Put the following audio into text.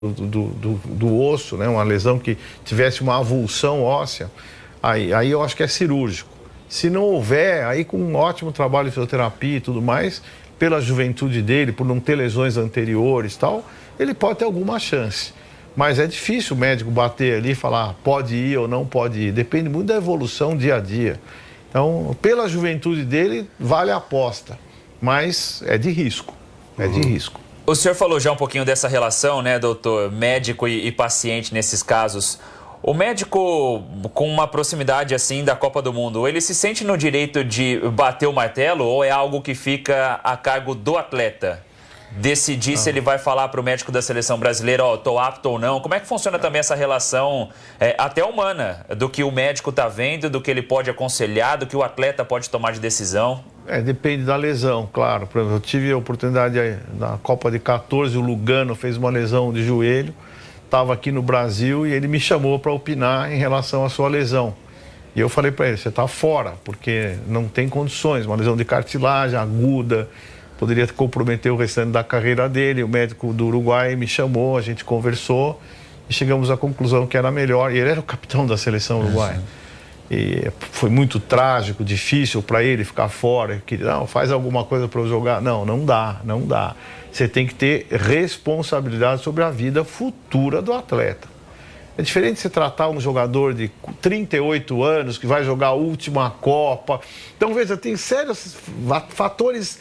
do osso, né? Uma lesão que tivesse uma avulsão óssea, aí eu acho que é cirúrgico. Se não houver, aí com um ótimo trabalho de fisioterapia e tudo mais, pela juventude dele, por não ter lesões anteriores e tal, ele pode ter alguma chance. Mas é difícil o médico bater ali e falar pode ir ou não pode ir. Depende muito da evolução dia a dia. Então, pela juventude dele, vale a aposta. Mas é de risco. É de risco. O senhor falou já um pouquinho dessa relação, né, doutor? Médico e paciente nesses casos. O médico, com uma proximidade assim da Copa do Mundo, ele se sente no direito de bater o martelo ou é algo que fica a cargo do atleta? Decidir se ele vai falar para o médico da seleção brasileira, ó, tô apto ou não. Como é que funciona também essa relação até humana, do que o médico está vendo, do que ele pode aconselhar, do que o atleta pode tomar de decisão? Depende da lesão, claro. Por exemplo, eu tive a oportunidade na Copa de 14, o Lugano fez uma lesão de joelho, estava aqui no Brasil e ele me chamou para opinar em relação à sua lesão. E eu falei para ele, você está fora, porque não tem condições, uma lesão de cartilagem aguda, poderia comprometer o restante da carreira dele. O médico do Uruguai me chamou, a gente conversou e chegamos à conclusão que era melhor. E ele era o capitão da seleção uruguaia. E foi muito trágico, difícil para ele ficar fora. Ele queria, não, faz alguma coisa para eu jogar. Não, não dá. Você tem que ter responsabilidade sobre a vida futura do atleta. É diferente você tratar um jogador de 38 anos que vai jogar a última Copa. Então, veja, tem sérios fatores